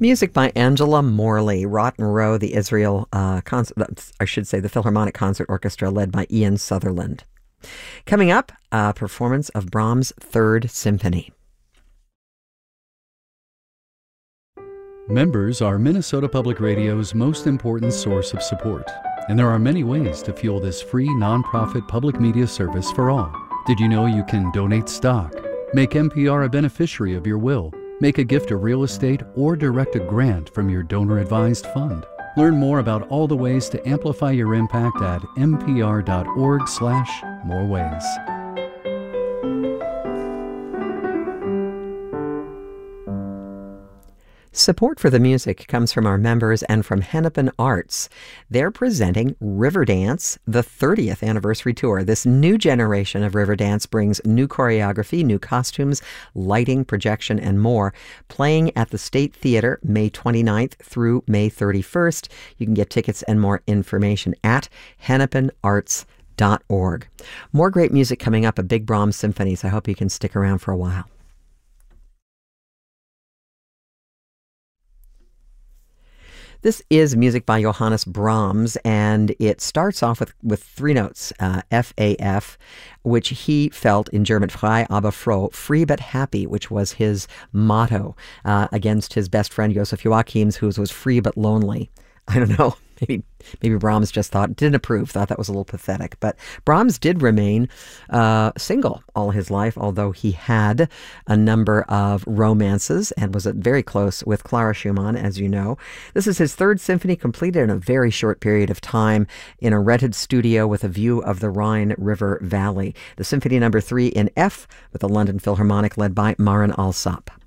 Music by Angela Morley, Rotten Row, the the Philharmonic Concert Orchestra led by Ian Sutherland. Coming up, a performance of Brahms' Third Symphony. Members are Minnesota Public Radio's most important source of support, and there are many ways to fuel this free nonprofit public media service for all. Did you know you can donate stock, make NPR a beneficiary of your will, make a gift of real estate, or direct a grant from your donor-advised fund? Learn more about all the ways to amplify your impact at npr.org/moreways. Support for the music comes from our members and from Hennepin Arts. They're presenting Riverdance, the 30th anniversary tour. This new generation of Riverdance brings new choreography, new costumes, lighting, projection, and more. Playing at the State Theater May 29th through May 31st. You can get tickets and more information at hennepinarts.org. More great music coming up at Big Brahms Symphonies. I hope you can stick around for a while. This is music by Johannes Brahms, and it starts off with three notes, F-A-F, which he felt in German, frei aber froh, free but happy, which was his motto against his best friend Joseph Joachims, who was free but lonely. I don't know. Maybe Brahms just didn't approve, thought that was a little pathetic. But Brahms did remain single all his life, although he had a number of romances and was very close with Clara Schumann, as you know. This is his third symphony, completed in a very short period of time in a rented studio with a view of the Rhine River Valley. The Symphony No. 3 in F with the London Philharmonic led by Marin Alsop.